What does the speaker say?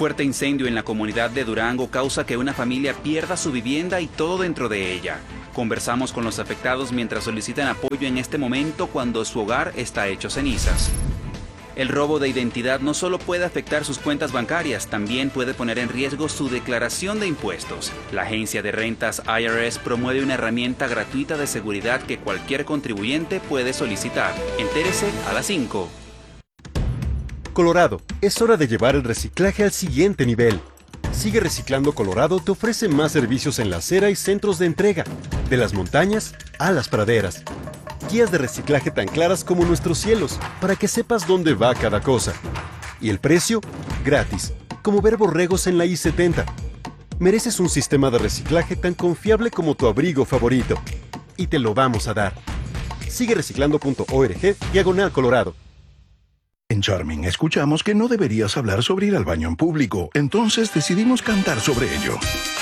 fuerte incendio en la comunidad de Durango causa que una familia pierda su vivienda y todo dentro de ella. Conversamos con los afectados mientras solicitan apoyo en este momento cuando su hogar está hecho cenizas. El robo de identidad no solo puede afectar sus cuentas bancarias, también puede poner en riesgo su declaración de impuestos. La agencia de rentas IRS promueve una herramienta gratuita de seguridad que cualquier contribuyente puede solicitar. Entérese a las 5. Colorado, es hora de llevar el reciclaje al siguiente nivel. Sigue Reciclando Colorado te ofrece más servicios en la acera y centros de entrega, de las montañas a las praderas. Guías de reciclaje tan claras como nuestros cielos, para que sepas dónde va cada cosa. Y el precio, gratis, como ver borregos en la I-70. Mereces un sistema de reciclaje tan confiable como tu abrigo favorito. Y te lo vamos a dar. Sigue reciclando.org/Colorado. En Charming escuchamos que no deberías hablar sobre ir al baño en público, entonces decidimos cantar sobre ello.